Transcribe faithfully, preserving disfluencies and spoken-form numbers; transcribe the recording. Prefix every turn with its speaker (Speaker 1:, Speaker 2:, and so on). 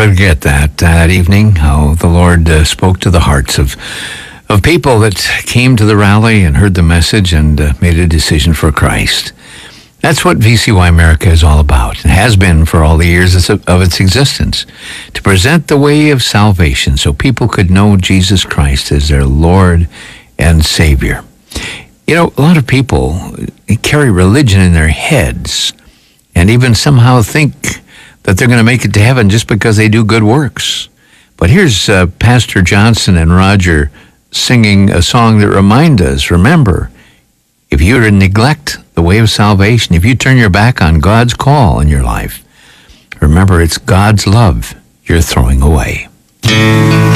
Speaker 1: forget that uh, that evening, how the Lord uh, spoke to the hearts of of people that came to the rally and heard the message and uh, made a decision for Christ. That's what V C Y America is all about, and has been for all the years of its existence, to present the way of salvation so people could know Jesus Christ as their Lord and Savior. You know, a lot of people carry religion in their heads and even somehow think that they're going to make it to heaven just because they do good works. But here's uh, Pastor Johnson and Roger singing a song that reminds us, remember, if you were to neglect the way of salvation, if you turn your back on God's call in your life, remember it's God's love you're throwing away.